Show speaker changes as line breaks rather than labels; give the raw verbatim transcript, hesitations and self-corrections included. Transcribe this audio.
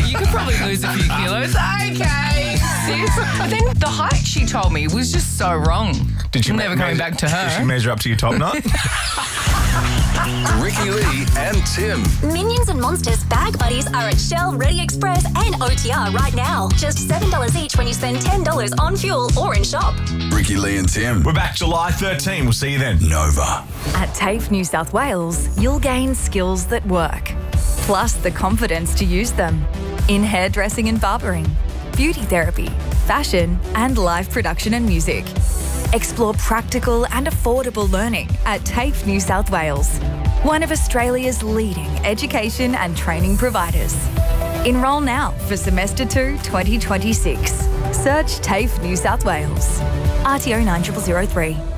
You could probably lose a few kilos. Okay, sis. But then the height she told me was just so wrong.
Did she
I'm never
me-
coming
measure-
back to her.
Did she measure up to your top knot?
Ricky Lee and Tim.
Minions and Monsters Bag Buddies are at Shell, Ready Express and O T R right now. Just seven dollars each when you spend ten dollars on fuel or in shop.
Ricky Lee and Tim.
We're back July thirteenth. We'll see you then.
Nova.
At TAFE New South Wales, you'll gain skills that work, plus the confidence to use them in hairdressing and barbering, beauty therapy, fashion, and live production and music. Explore practical and affordable learning at TAFE New South Wales, one of Australia's leading education and training providers. Enrol now for Semester two twenty twenty-six. Search TAFE New South Wales. R T O nine zero zero zero three.